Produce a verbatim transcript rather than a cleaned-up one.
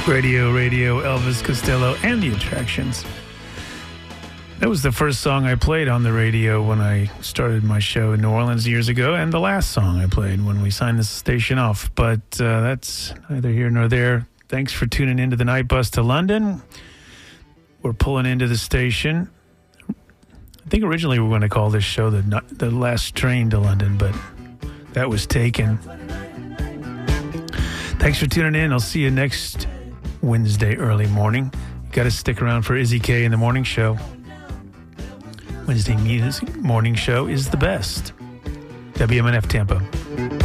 Radio, Radio, Elvis Costello, and the Attractions. That was the first song I played on the radio when I started my show in New Orleans years ago, and the last song I played when we signed this station off. But uh, that's neither here nor there. Thanks for tuning into the Night Bus to London. We're pulling into the station. I think originally we were going to call this show the, the Last Train to London, but that was taken. Thanks for tuning in. I'll see you next Wednesday early morning. You got to stick around for Izzy K in the morning show. Wednesday music morning show is the best. W M N F Tampa.